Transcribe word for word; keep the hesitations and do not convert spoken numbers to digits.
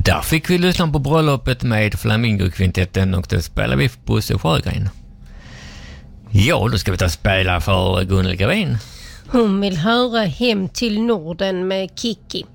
Där fick vi lyssna på bröllopet med Flamingo-kvintetten och då spelar vi för Bosse Sjögren. Ja, då ska vi ta spela för Gunnel Gavin. Hon vill höra Hem till Norden med Kiki.